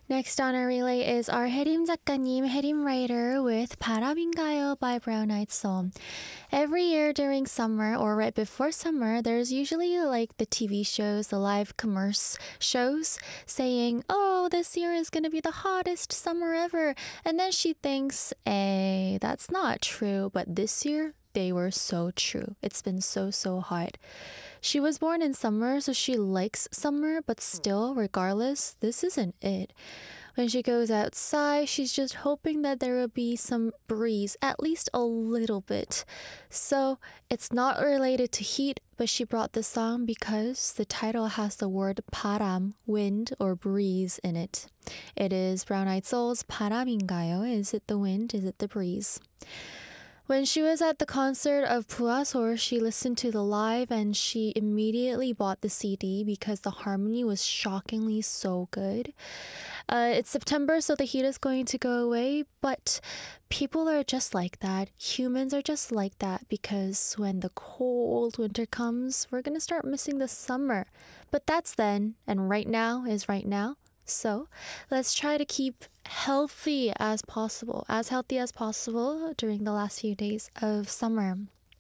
Next on our relay is our 해림 작가님, 해림 writer with 바람인가요 by Brown Eyed Soul. Every year during summer or right before summer, there's usually like the TV shows, the live commerce shows saying, oh, this year is going to be the hottest summer ever. And then she thinks, hey, that's not true. But this year, they were so true. It's been so hot. She was born in summer, so she likes summer, but still, regardless, this isn't it. When she goes outside, she's just hoping that there will be some breeze, at least a little bit. So it's not related to heat, but she brought the song because the title has the word 바람, wind or breeze in it. It is Brown Eyed Soul's 바람인가요? Is it the wind? Is it the breeze? When she was at the concert of Puasor, she listened to the live and she immediately bought the CD because the harmony was shockingly so good. It's September, so the heat is going to go away, but people are just like that. Humans are just like that because when the cold winter comes, we're going to start missing the summer. But that's then, and right now is right now. So let's try to keep healthy as healthy as possible during the last few days of summer.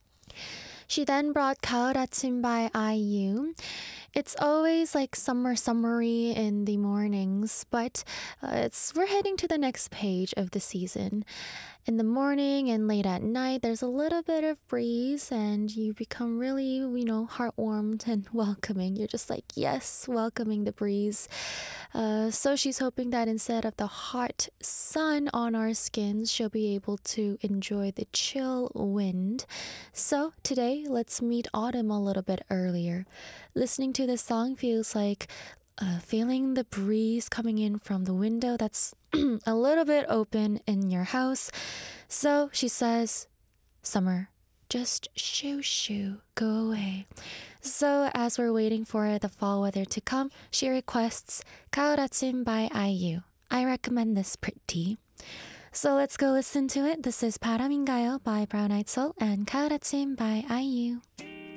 She then brought 가을 아침 by IU. It's always like summery in the mornings, but we're heading to the next page of the season. In the morning and late at night, there's a little bit of breeze and you become really, heartwarmed and welcoming. You're just like, yes, welcoming the breeze. So she's hoping that instead of the hot sun on our skins, she'll be able to enjoy the chill wind. So today, let's meet autumn a little bit earlier. Listening to this song feels like feeling the breeze coming in from the window that's a little bit open in your house. So she says, summer, just shoo, go away. So as we're waiting for the fall weather to come, she requests 가을 아침 by IU. I recommend this pretty. So let's go listen to it. This is 바람인가요 by Brown Eyed Soul and 가을 아침 by IU.